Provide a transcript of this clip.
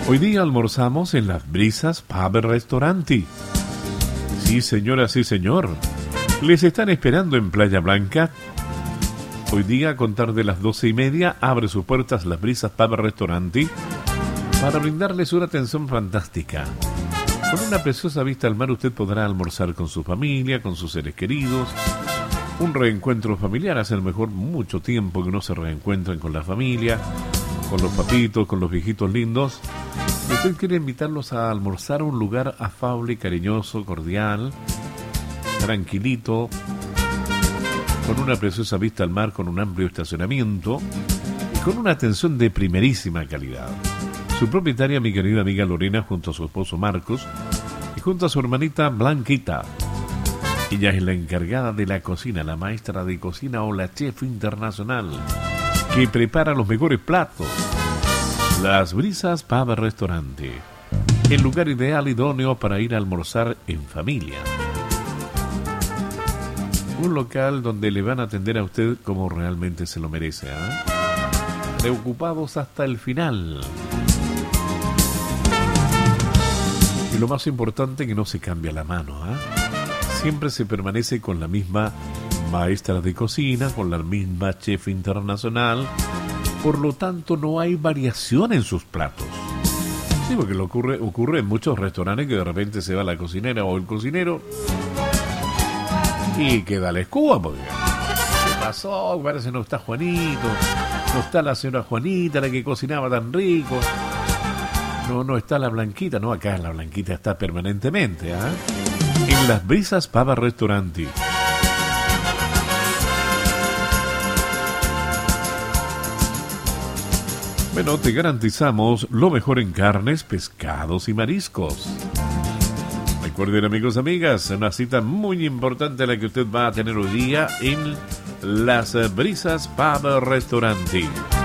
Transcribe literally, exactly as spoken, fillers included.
Hoy día almorzamos en Las Brisas Pub Restaurante. Sí, señora, sí, señor. Les están esperando en Playa Blanca. Hoy día, a contar de las doce y media, abre sus puertas Las Brisas Pub Restaurante para brindarles una atención fantástica. Con una preciosa vista al mar, usted podrá almorzar con su familia, con sus seres queridos. Un reencuentro familiar, hace a lo mejor mucho tiempo que no se reencuentran con la familia, con los papitos, con los viejitos lindos. Usted quiere invitarlos a almorzar a un lugar afable, cariñoso, cordial, tranquilito, con una preciosa vista al mar, con un amplio estacionamiento y con una atención de primerísima calidad. Su propietaria, mi querida amiga Lorena, junto a su esposo Marcos y junto a su hermanita Blanquita. Ella es la encargada de la cocina, la maestra de cocina o la chef internacional que prepara los mejores platos. Las Brisas Pub Restaurante, el lugar ideal idóneo para ir a almorzar en familia. Un local donde le van a atender a usted como realmente se lo merece, ¿eh? Preocupados hasta el final. Y lo más importante, que no se cambia la mano, ¿eh? Siempre se permanece con la misma maestra de cocina, con la misma chef internacional. Por lo tanto, no hay variación en sus platos. Sí, porque lo ocurre, ocurre en muchos restaurantes que de repente se va la cocinera o el cocinero y queda la escuba, porque ¿qué pasó? Parece que no está Juanito, no está la señora Juanita, la que cocinaba tan rico. No, no está la Blanquita, no, acá la Blanquita está permanentemente, ¿eh? En Las Brisas Pub Restaurante. Bueno, te garantizamos lo mejor en carnes, pescados y mariscos. Recuerden, amigos, amigas, una cita muy importante la que usted va a tener hoy día en Las Brisas Pub Restaurante.